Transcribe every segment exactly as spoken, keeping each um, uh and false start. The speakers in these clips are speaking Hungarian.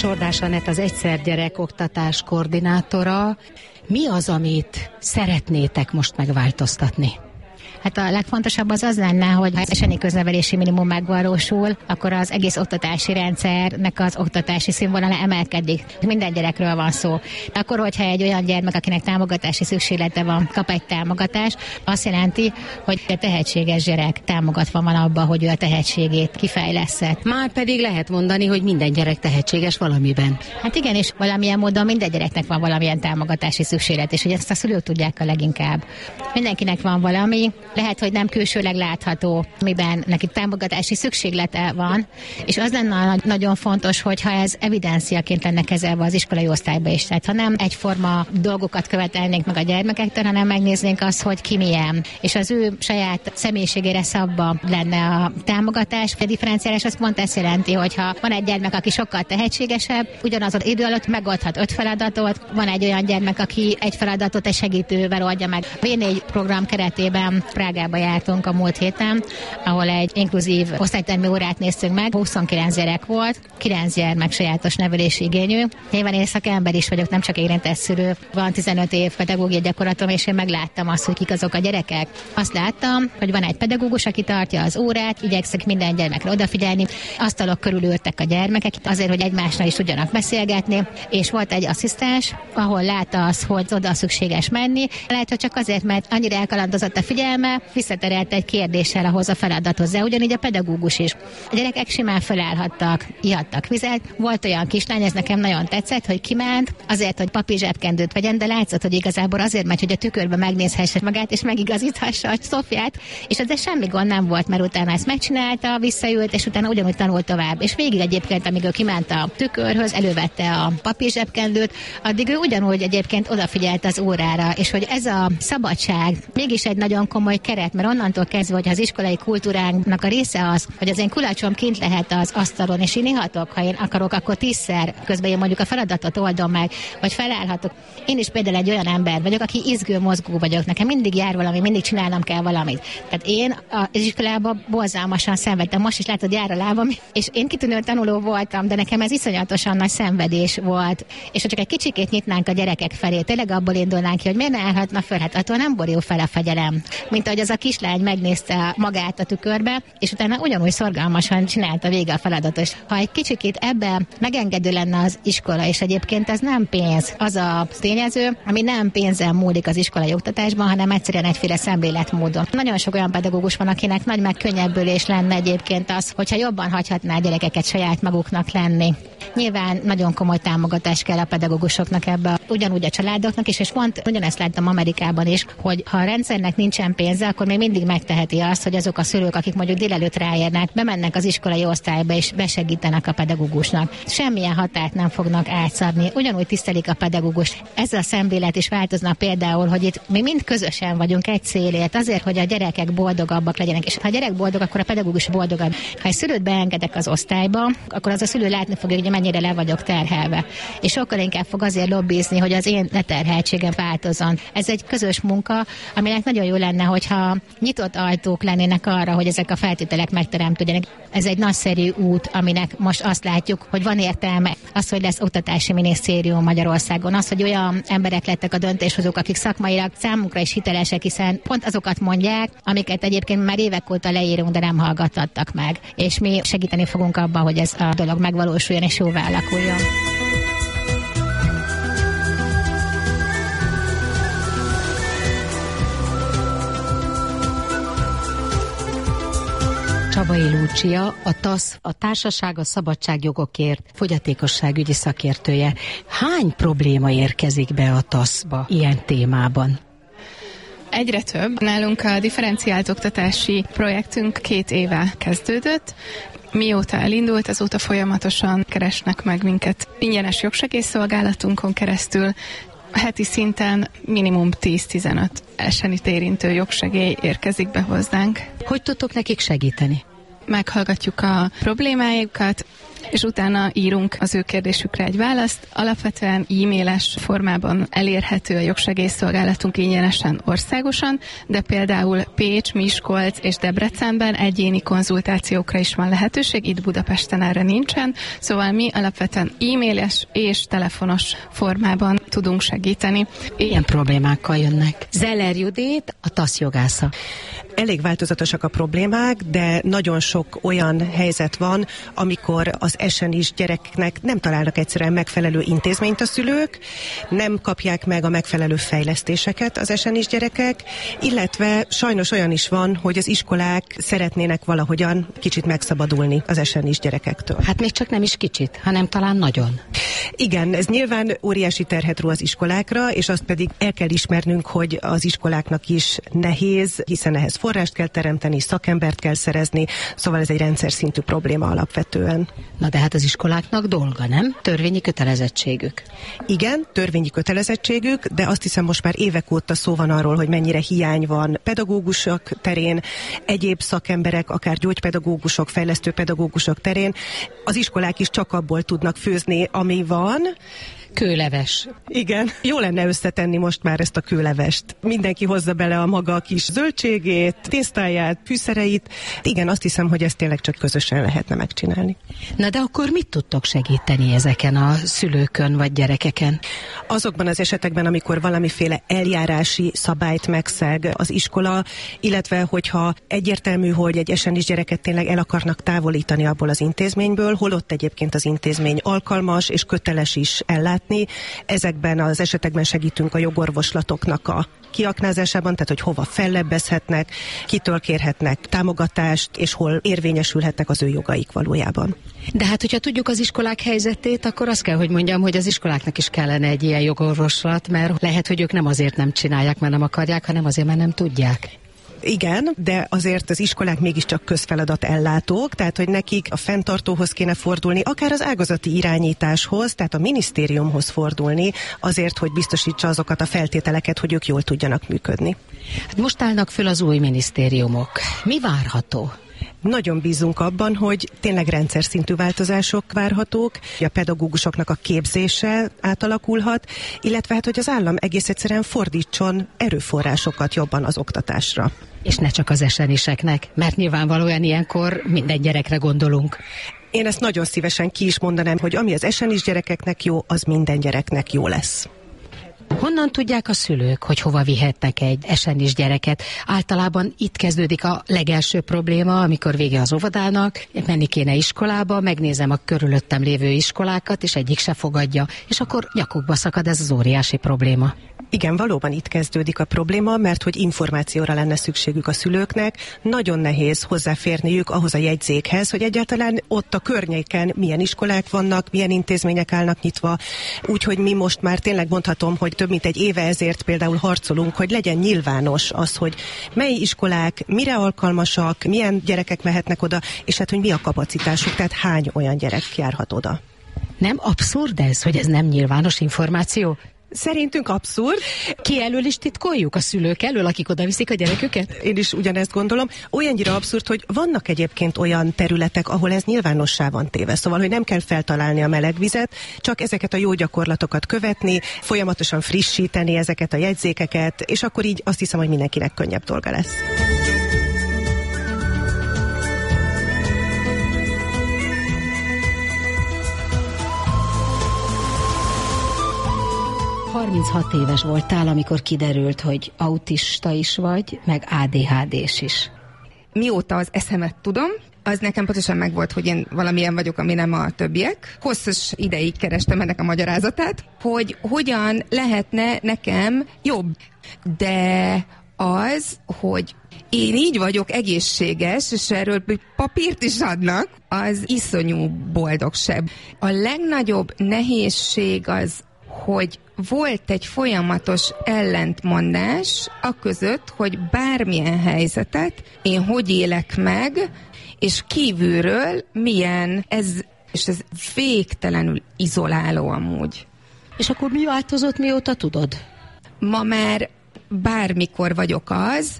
Csordás Anett, az Egyszer Gyerek oktatás koordinátora. Mi az, amit szeretnétek most megváltoztatni? Hát a legfontosabb az az lenne, hogy ha eseni köznevelési minimum megvalósul, akkor az egész oktatási rendszernek az oktatási színvonala emelkedik. Minden gyerekről van szó. De akkor, hogyha egy olyan gyermek, akinek támogatási szükséglete van, kap egy támogatást, azt jelenti, hogy a tehetséges gyerek támogatva van abban, hogy ő a tehetségét kifejleszett. Már pedig lehet mondani, hogy minden gyerek tehetséges valamiben. Hát igen, és valamilyen módon minden gyereknek van valamilyen támogatási szükséglet, és hogy ezt a szülők tudják a leginkább. Mindenkinek van valami, lehet, hogy nem külsőleg látható, miben neki támogatási szükséglete van, és az lenne nagyon fontos, hogyha ez evidenciaként lenne kezelve az iskolai osztályba is. Tehát ha nem egyforma dolgokat követelnénk meg a gyermekektől, hanem megnéznénk azt, hogy ki milyen, és az ő saját személyiségére szabva lenne a támogatás. A differenciálás az pont ezt jelenti, hogyha van egy gyermek, aki sokkal tehetségesebb, ugyanaz az idő alatt megoldhat öt feladatot, van egy olyan gyermek, aki egy feladatot egy segítővel oldja meg. A vé négy program keretében Prágába jártunk a múlt héten, ahol egy inkluzív osztálytermi órát néztünk meg. huszonkilenc gyerek volt, kilenc gyermek sajátos nevelési igényű. Nyilván én szakember is vagyok, nem csak érintett szülő. Van tizenöt év pedagógiai gyakorlatom, és én megláttam azt, hogy kik azok a gyerekek. Azt láttam, hogy van egy pedagógus, aki tartja az órát, igyekszik minden gyermekre odafigyelni. Asztalok körül ültek a gyermekek, azért, hogy egymásnál is tudjanak beszélgetni, és volt egy asszisztens, ahol látta az, hogy oda szükséges menni. Lehet, hogy csak azért, mert annyira elkalandozott a figyelme, visszaterelt egy kérdéssel ahhoz a feladathoz, de ugyanígy a pedagógus is. A gyerekek simán felállhattak, ihattak vizet. Volt olyan kislány, ez nekem nagyon tetszett, hogy kiment, azért, hogy papír zsebkendőt vegyen, de látszott, hogy igazából azért megy, hogy a tükörbe megnézhesse magát, és megigazíthassa a Szófiát, és ezzel semmi gond nem volt, mert utána ezt megcsinálta, visszaült, és utána ugyanúgy tanult tovább. És végig egyébként, amíg ő kiment a tükörhöz, elővette a papír zsebkendőt, addig ő ugyanúgy egyébként odafigyelt az órára, és hogy ez a szabadság mégis egy nagyon komoly keret, mert onnantól kezdve, hogy az iskolai kultúránknak a része az, hogy az én kulacsom kint lehet az asztalon, és én ihatok, ha én akarok, akkor tízszer közben én mondjuk a feladatot oldom meg, vagy felállhatok. Én is például egy olyan ember vagyok, aki izgő, mozgó vagyok, nekem mindig jár valami, mindig csinálnom kell valamit. Tehát én az iskolában borzalmasan szenvedtem, most is látod, jár a lábam, és én kitűnő tanuló voltam, de nekem ez iszonyatosan nagy szenvedés volt. És ha csak egy kicsikét nyitnánk a gyerekek felé, tényleg abból indulnánk ki, hogy miért ne állhatna föl, hát attól nem borul fel a fegyelem. Mint ahogy az a kislány megnézte magát a tükörbe, és utána ugyanúgy szorgalmasan csinálta vége a feladatot. Ha egy kicsikét ebben megengedő lenne az iskola, és egyébként ez nem pénz, az a tényező, ami nem pénzen múlik az iskolai oktatásban, hanem egyszerűen egyféle szemléletmódon. Nagyon sok olyan pedagógus van, akinek nagy megkönnyebbülés lenne egyébként az, hogyha jobban hagyhatná a gyerekeket saját maguknak lenni. Nyilván nagyon komoly támogatás kell a pedagógusoknak ebbe, ugyanúgy a családoknak is, és pont ugyanezt láttam Amerikában is, hogy ha a rendszernek nincsen pénze, akkor még mindig megteheti azt, hogy azok a szülők, akik mondjuk délelőtt ráérnek, bemennek az iskolai osztályba és besegítenek a pedagógusnak. Semmilyen határt nem fognak átszabni, ugyanúgy tisztelik a pedagógust. Ez a szemlélet is változna például, hogy itt mi mind közösen vagyunk egy célért, azért, hogy a gyerekek boldogabbak legyenek, és ha a gyerek boldog, akkor a pedagógus boldogabb. Ha egy szülőt beengedek az osztályba, akkor az a szülő látni fogja, hogy mennyire le vagyok terhelve. És sokkal inkább fog azért lobbizni, hogy az én leterheltségem változzon. Ez egy közös munka, aminek nagyon jó lenne, hogyha nyitott ajtók lennének arra, hogy ezek a feltételek megteremtődjenek. Ez egy nagyszerű út, aminek most azt látjuk, hogy van értelme. Az, hogy lesz oktatási minisztérium Magyarországon, az, hogy olyan emberek lettek a döntéshozók, akik szakmailag számunkra is hitelesek, hiszen pont azokat mondják, amiket egyébként már évek óta leírunk, de nem hallgattattak meg. És mi segíteni fogunk abban, hogy ez a dolog megvalósuljon és jóvá alakuljon. Csabai Lúcia, a TASZ, a Társaság a Szabadságjogokért fogyatékosságügyi szakértője. Hány probléma érkezik be a TASZ-ba ilyen témában? Egyre több. Nálunk a differenciált oktatási projektünk két éve kezdődött. Mióta elindult, azóta folyamatosan keresnek meg minket ingyenes jogsegélyszolgálatunkon keresztül. Heti szinten minimum tíz-tizenöt esenit érintő jogsegély érkezik be hozzánk. Hogy tudtok nekik segíteni? meghallgatjuk a problémájukat, és utána írunk az ő kérdésükre egy választ. Alapvetően e-mailes formában elérhető a jogsegélyszolgálatunk ingyenesen országosan, de például Pécs, Miskolc és Debrecenben egyéni konzultációkra is van lehetőség, itt Budapesten erre nincsen, szóval mi alapvetően e-mailes és telefonos formában tudunk segíteni. Ilyen problémákkal jönnek. Zeller Judit, a TASZ jogásza. Elég változatosak a problémák, de nagyon sok olyan helyzet van, amikor az esenis gyereknek nem találnak egyszerűen megfelelő intézményt a szülők, nem kapják meg a megfelelő fejlesztéseket az esenis gyerekek, illetve sajnos olyan is van, hogy az iskolák szeretnének valahogyan kicsit megszabadulni az esenis gyerekektől. Hát még csak nem is kicsit, hanem talán nagyon. Igen, ez nyilván óriási terhet ró az iskolákra, és azt pedig el kell ismernünk, hogy az iskoláknak is nehéz, hiszen ehhez forrást kell teremteni, szakembert kell szerezni, szóval ez egy rendszer szintű probléma alapvetően. Na de hát az iskoláknak dolga, nem? Törvényi kötelezettségük. Igen, törvényi kötelezettségük, de azt hiszem most már évek óta szó van arról, hogy mennyire hiány van pedagógusok terén, egyéb szakemberek, akár gyógypedagógusok, fejlesztő pedagógusok terén. Az iskolák is csak abból tudnak főzni, ami van. Kőleves. Igen, jó lenne összetenni most már ezt a kőlevest. Mindenki hozza bele a maga kis zöldségét, tésztáját, fűszereit. Igen, azt hiszem, hogy ezt tényleg csak közösen lehetne megcsinálni. Na de akkor mit tudtok segíteni ezeken a szülőkön vagy gyerekeken? Azokban az esetekben, amikor valamiféle eljárási szabályt megszeg az iskola, illetve hogyha egyértelmű, hogy egy esenis gyereket tényleg el akarnak távolítani abból az intézményből, holott egyébként az intézmény alkalmas és köteles is ellátni. Ezekben az esetekben segítünk a jogorvoslatoknak a kiaknázásában, tehát hogy hova fellebbezhetnek, kitől kérhetnek támogatást, és hol érvényesülhetnek az ő jogaik valójában. De hát, hogyha tudjuk az iskolák helyzetét, akkor azt kell, hogy mondjam, hogy az iskoláknak is kellene egy ilyen jogorvoslat, mert lehet, hogy ők nem azért nem csinálják, mert nem akarják, hanem azért, mert nem tudják. Igen, de azért az iskolák mégiscsak közfeladat ellátók, tehát hogy nekik a fenntartóhoz kéne fordulni, akár az ágazati irányításhoz, tehát a minisztériumhoz fordulni, azért, hogy biztosítsa azokat a feltételeket, hogy ők jól tudjanak működni. Hát most állnak föl az új minisztériumok. Mi várható? Nagyon bízunk abban, hogy tényleg rendszer szintű változások várhatók, hogy a pedagógusoknak a képzése átalakulhat, illetve hát, hogy az állam egész egyszerűen fordítson erőforrásokat jobban az oktatásra. És ne csak az eseniseknek, mert nyilvánvalóan ilyenkor minden gyerekre gondolunk. Én ezt nagyon szívesen ki is mondanám, hogy ami az esenis gyerekeknek jó, az minden gyereknek jó lesz. Honnan tudják a szülők, hogy hova vihetnek egy esenis gyereket? Általában itt kezdődik a legelső probléma, amikor vége az óvodának, menni kéne iskolába, megnézem a körülöttem lévő iskolákat, és egyik se fogadja, és akkor nyakukba szakad ez az óriási probléma. Igen, valóban itt kezdődik a probléma, mert hogy információra lenne szükségük a szülőknek, nagyon nehéz hozzáférniük ahhoz a jegyzékhez, hogy egyáltalán ott a környéken milyen iskolák vannak, milyen intézmények állnak nyitva, úgyhogy mi most már tényleg mondhatom, hogy több mint egy éve ezért például harcolunk, hogy legyen nyilvános az, hogy mely iskolák mire alkalmasak, milyen gyerekek mehetnek oda, és hát hogy mi a kapacitásuk, tehát hány olyan gyerek járhat oda. Nem abszurd ez, hogy ez nem nyilvános információ? Szerintünk abszurd. Ki elől is titkoljuk? A szülők elől, akik oda viszik a gyereküket? Én is ugyanezt gondolom. Olyannyira abszurd, hogy vannak egyébként olyan területek, ahol ez nyilvánossá van téve. Szóval, hogy nem kell feltalálni a meleg vizet, csak ezeket a jó gyakorlatokat követni, folyamatosan frissíteni ezeket a jegyzékeket, és akkor így azt hiszem, hogy mindenkinek könnyebb dolga lesz. harminchat éves voltál, amikor kiderült, hogy autista is vagy, meg á dé há dés is. Mióta az eszemet tudom, az nekem pontosan megvolt, hogy én valamilyen vagyok, ami nem a többiek. Hosszas ideig kerestem ennek a magyarázatát, hogy hogyan lehetne nekem jobb. De az, hogy én így vagyok egészséges, és erről papírt is adnak, az iszonyú boldogság. A legnagyobb nehézség az, hogy volt egy folyamatos ellentmondás aközött, hogy bármilyen helyzetet én hogy élek meg, és kívülről milyen ez, és ez végtelenül izoláló amúgy. És akkor mi változott, mióta tudod? Ma már bármikor vagyok az,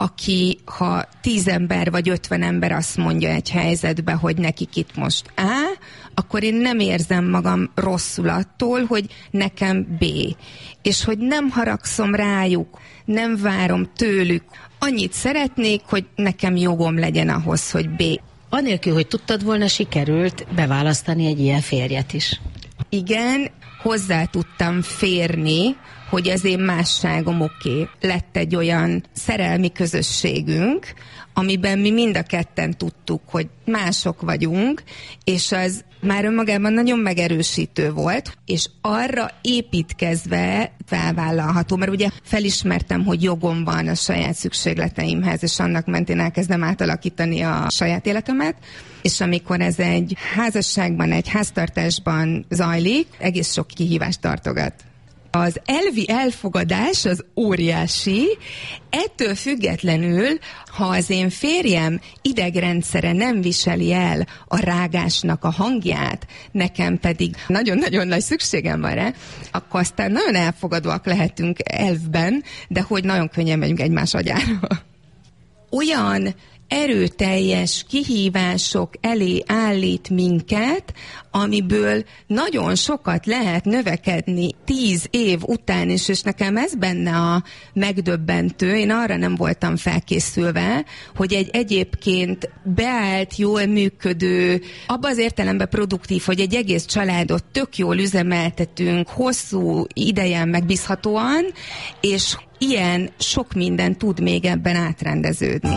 aki ha tíz ember vagy ötven ember azt mondja egy helyzetbe, hogy nekik itt most A, akkor én nem érzem magam rosszul attól, hogy nekem B. És hogy nem haragszom rájuk, nem várom tőlük. Annyit szeretnék, hogy nekem jogom legyen ahhoz, hogy B. Anélkül, hogy tudtad volna, sikerült beválasztani egy ilyen férjet is. Igen, hozzá tudtam férni, hogy az én másságom oké. Okay. Lett egy olyan szerelmi közösségünk, amiben mi mind a ketten tudtuk, hogy mások vagyunk, és az már önmagában nagyon megerősítő volt, és arra építkezve felvállalható, mert ugye felismertem, hogy jogom van a saját szükségleteimhez, és annak mentén elkezdem átalakítani a saját életemet, és amikor ez egy házasságban, egy háztartásban zajlik, egész sok kihívást tartogat. Az elvi elfogadás az óriási, ettől függetlenül, ha az én férjem idegrendszere nem viseli el a rágásnak a hangját, nekem pedig nagyon-nagyon nagy szükségem van rá, akkor aztán nagyon elfogadóak lehetünk elvben, de hogy nagyon könnyen megyünk egymás agyára. Olyan erőteljes kihívások elé állít minket, amiből nagyon sokat lehet növekedni tíz év után is, és nekem ez benne a megdöbbentő. Én arra nem voltam felkészülve, hogy egy egyébként beállt, jól működő, abban az értelemben produktív, hogy egy egész családot tök jól üzemeltetünk, hosszú idejen megbízhatóan, és ilyen sok minden tud még ebben átrendeződni.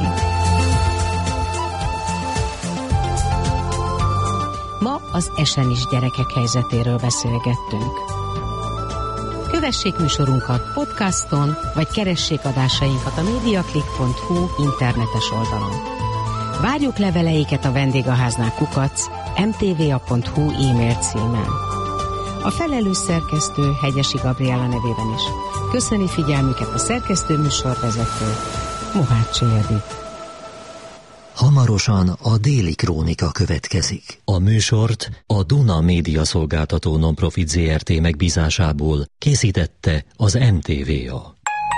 Ma az esenis gyerekek helyzetéről beszélgettünk. Kövessék műsorunkat podcaston, vagy keressék adásainkat a mediaclick pont hu internetes oldalon. Várjuk leveleiket a vendégháznál kukac em té vé á pont hu e-mail címen. A felelős szerkesztő Hegyesi Gabriella nevében is köszöni figyelmüket a szerkesztő műsorvezető Mohácsi Edith. Hamarosan a Déli Krónika következik. A műsort a Duna Média Szolgáltató Nonprofit zé er té megbízásából készítette az em té vé á.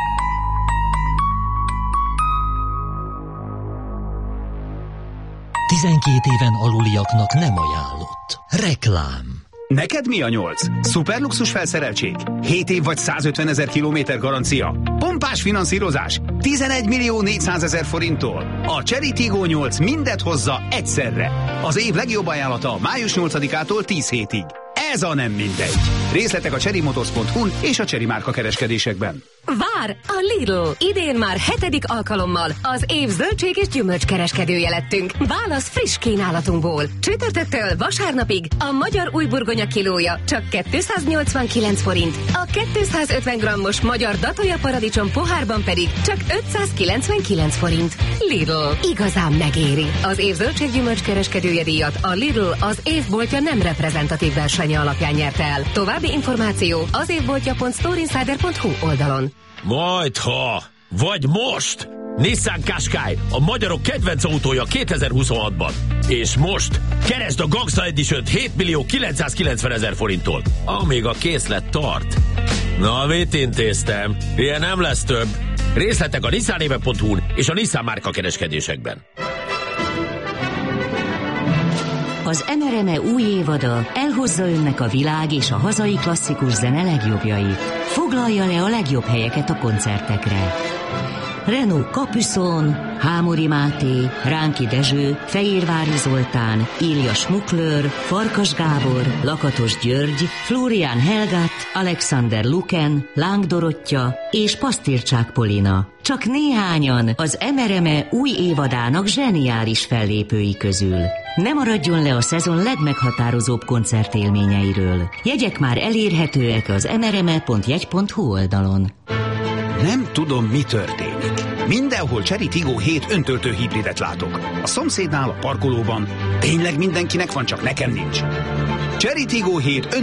tizenkét éven aluliaknak nem ajánlott. Reklám. Neked mi a nyolc? Szuperluxus felszereltség? hét év vagy százötvenezer kilométer garancia? Pompás finanszírozás? tizenegy millió négyszázezer forinttól? A Chery Tiggo nyolc mindet hozza egyszerre. Az év legjobb ajánlata május nyolcadikától tíz hétig. Ez a nem mindegy. Részletek a chery motors pont hu és a Chery márka kereskedésekben. Vár a Lidl! Idén már hetedik alkalommal az év zöldség és gyümölcs kereskedője lettünk. Válasz friss kínálatunkból. Csütörtöktől vasárnapig a magyar újburgonya kilója csak kétszáznyolcvankilenc forint, a kétszázötven grammos magyar datója paradicsom pohárban pedig csak ötszázkilencvenkilenc forint. Lidl. Igazán megéri. Az év zöldség gyümölcs kereskedője díjat a Lidl az évboltja nem reprezentatív versenye alapján nyerte el. További információ az évboltja pont storeinsider pont hu oldalon. Majdha, vagy most! Nissan Qashqai, a magyarok kedvenc autója kétezer-huszonhatban. És most keresd a Gangsta Edition-t hét millió kilencszázkilencvenezer forinttól, amíg a készlet tart. Na, mit intéztem? Ilyen nem lesz több. Részletek a nissanéve pont hu és a Nissan márka kereskedésekben. Az em er em e új évada elhozza önnek a világ és a hazai klasszikus zene legjobbjait. Foglalja le a legjobb helyeket a koncertekre. Renault Capuçon, Hámori Máté, Ránki Dezső, Fejérvári Zoltán, Ilja Smuklőr, Farkas Gábor, Lakatos György, Florian Helgát, Alexander Luken, Láng Dorottya és Pasztircsák Polina. Csak néhányan az em er em e új évadának zseniális fellépői közül. Ne maradjon le a szezon legmeghatározóbb koncertélményeiről. Jegyek már elérhetőek az em er em e pont jegy pont hu oldalon. Nem tudom, mi történik. Mindenhol Chery Tiggo hét öntöltő hibridet látok. A szomszédnál, a parkolóban. Tényleg mindenkinek van, csak nekem nincs. Chery Tiggo hét